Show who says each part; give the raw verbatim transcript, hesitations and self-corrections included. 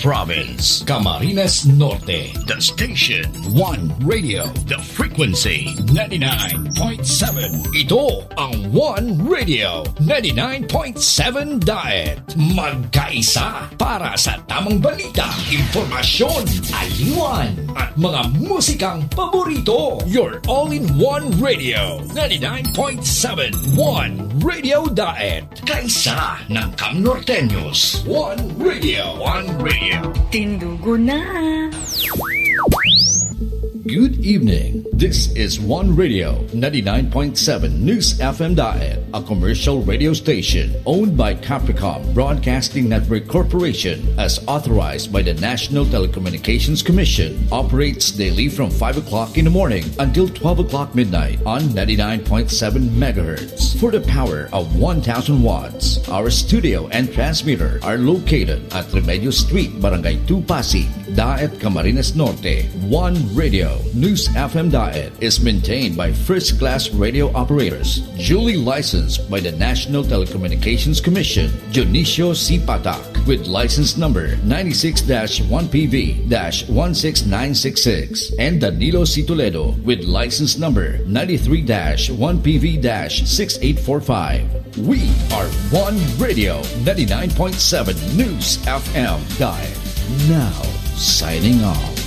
Speaker 1: province, Camarines Norte. The station, One Radio. The frequency, ninety-nine point seven. Ito ang One Radio, ninety-nine point seven Diet. Magkaisa para sa tamang balita, impormasyon, aliwan, at mga musikang paborito. Your all-in-one radio, ninety-nine point seven. One Radio Diet. Kaisa ng Cam Norteños. One Radio. One Radio.
Speaker 2: Tindugo na.
Speaker 1: Good evening. This is One Radio, ninety-nine point seven News F M Diet, a commercial radio station owned by Capricorn Broadcasting Network Corporation as authorized by the National Telecommunications Commission. Operates daily from five o'clock in the morning until twelve o'clock midnight on ninety-nine point seven megahertz. For the power of one thousand watts, our studio and transmitter are located at Remedio Street, Barangay two, Pasig, Daet, Camarines Norte. One Radio News F M Diet is maintained by first-class radio operators, duly licensed by the National Telecommunications Commission, Dionisio C. Patak, with license number ninety-six dash one P V dash one six nine six six, and Danilo C. Toledo with license number ninety-three dash one P V dash six eight four five. We are One Radio, ninety-nine point seven News F M Diet. Now, signing off.